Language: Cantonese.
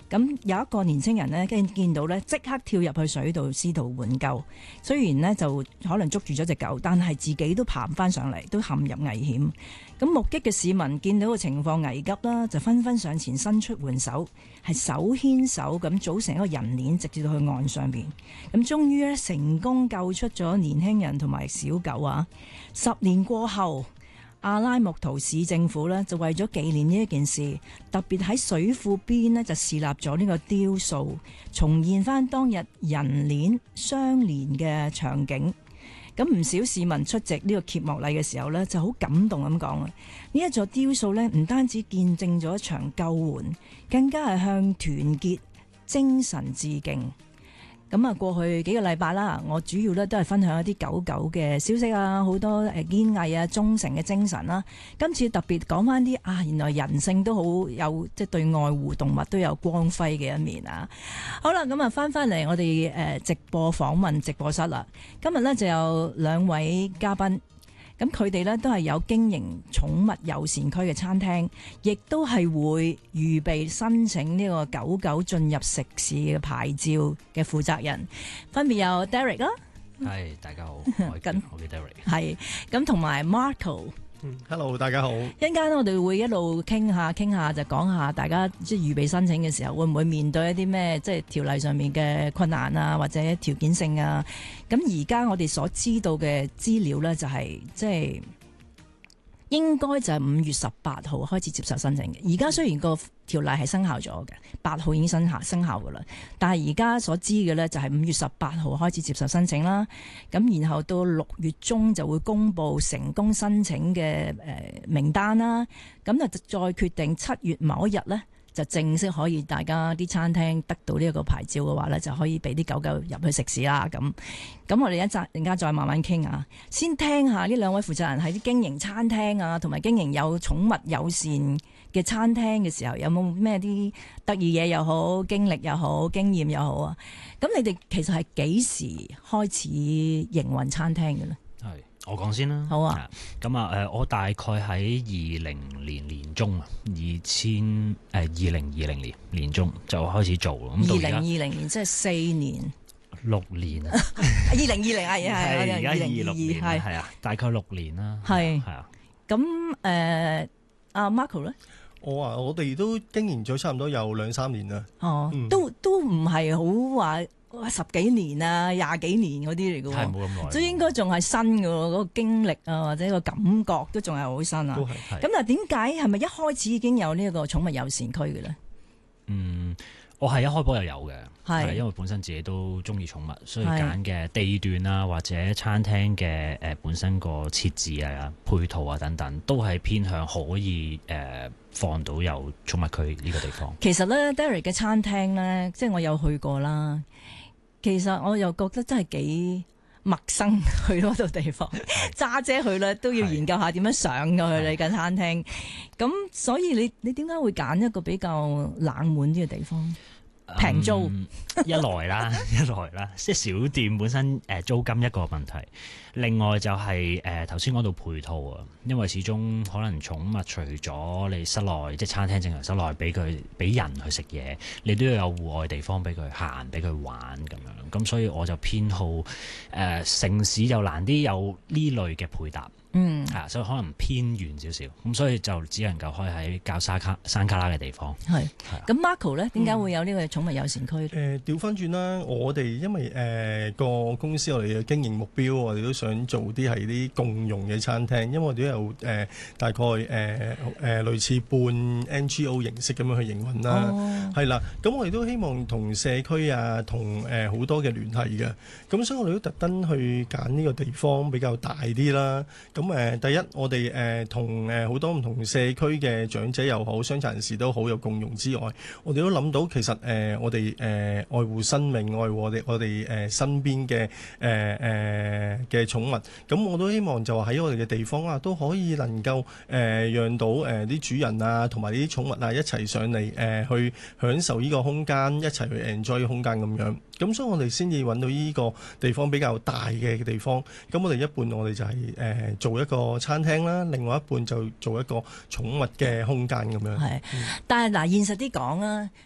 咁有一個年青人呢，見到呢，即刻跳入去水度試圖援救。雖然呢就可能捉住咗隻狗，但係自己都爬唔翻上嚟，都陷入危險。咁目擊嘅市民見到個情況危急啦，就紛紛上前伸出援手，係手牽手咁組成一個人鏈，直至到去岸上邊。咁終於呢，成功救出咗年輕人同埋小狗啊！10年過後，阿拉木圖市政府呢，就為咗紀念呢一件事，特別喺水庫邊呢，就設立咗呢個雕塑，重現翻當日人鏈相連嘅場景。咁唔少市民出席呢個揭幕禮嘅時候呢，就好感動咁講啊！呢一座雕塑呢，唔單止見證咗一場救援，更加係向團結精神致敬。咁啊，過去幾個禮拜啦，我主要咧都係分享一啲狗狗嘅消息啊，好多堅毅啊、忠誠嘅精神啦。今次特別講翻啲原來人性都好有，即係對愛護動物都有光輝嘅一面啊。好啦，咁啊翻嚟我哋直播訪問直播室啦。今日呢就有2位嘉賓。咁佢哋呢都係有經營寵物友善區嘅餐廳，亦都係會預備申請呢個狗狗進入食肆嘅牌照嘅負責人，分別有 Derek 啦， 係大家好，我叫 Derek， 係咁同埋 Marco。 Hello， 大家好。 一陣間我哋會一路傾下，就講下大家即係預備申請嘅時候，會唔會面對一啲咩即係條例上面嘅困難啊，或者條件性啊？咁而家我哋所知道嘅資料呢，就係即係應該就係5月18號開始接受申請嘅。而家雖然個條例係生效咗嘅，8號已經生效噶啦，但係而家所知嘅呢，就係5月18號開始接受申請啦。咁然後到6月中就會公布成功申請嘅名單啦。咁就再決定7月某一日呢，就正式可以大家啲餐廳得到呢一個牌照嘅話呢，就可以俾啲狗狗入去食肆啦。咁我哋一陣間再慢慢傾啊。先聽下呢2位負責人喺啲經營餐廳啊，同埋經營有寵物友善嘅餐廳嘅時候，有冇咩啲得意嘢又好，經歷又好，經驗又好啊？咁你哋其實係幾時開始營運餐廳嘅呢？ 係我講先啦。 好啊。 咁我大概喺20年年中啊，2020年年中就開始做咯。咁到而家 2020年即係4年。 6年啊 ！2020係而家26年係啊，大概6年啦。係啊。 咁阿 Marco 咧？ 我哋都經營咗差唔多有2-3年啦。 哦，都唔係好話10幾年啊、20幾年嗰啲嚟嘅喎。 係冇咁耐。 所以應該仲係新嘅喎，嗰個經歷啊或者個感覺都仲係好新啊。咁但係點解係咪一開始已經有呢一個寵物友善區嘅咧？ 我係一開波又有嘅，係因為本身自己都中意寵物，所以揀嘅地段啊或者餐廳嘅本身個設置啊、配套啊等等，都係偏向可以放到有寵物區呢個地方。其實咧 ，Derek 嘅餐廳咧，即係我有去過啦。其實我又覺得真係幾陌生，去嗰度地方揸車去啦，都要研究下點樣上去你間餐廳。咁所以你點解會揀一個比較冷門啲嘅地方？平租一來啦，即係小店本身租金一個問題，另外就係頭先講到配套啊，因為始終可能寵物除咗你室內即係餐廳正常室內俾人去食嘢，你都要有戶外地方俾佢行俾佢玩咁樣，咁所以我就偏好城市又難啲有呢類嘅配搭。所以可能偏遠少少，咁所以就只能夠開喺較山卡拉嘅地方。係，咁 Marco 咧，點解會有呢個寵物友善區？ 調翻轉啦，我哋因為個公司我哋嘅經營目標，我哋都想做啲係啲共用嘅餐廳，因為我哋都有大概類似半 NGO 形式咁樣去營運啦。係啦，咁我哋都希望同社區啊，同好多嘅聯繫嘅，咁所以我哋都特登去揀呢個地方比較大啲啦。咁第一，我哋同好多唔同社區嘅長者又好，傷殘人士都好有共融之外，我哋都諗到其實我哋愛護生命，愛護我哋身邊嘅寵物。咁我都希望就話喺我哋嘅地方啊，都可以能夠讓到啲主人啊，同埋啲寵物啊一齊上嚟去享受呢個空間，一齊去 enjoy 空間咁樣。咁所以我哋先至揾到呢個地方比較大嘅地方。咁我哋一半我哋就係做一個餐廳啦，另外一半就做一個寵物嘅空間咁樣。 係，但係嗱，現實啲講啦，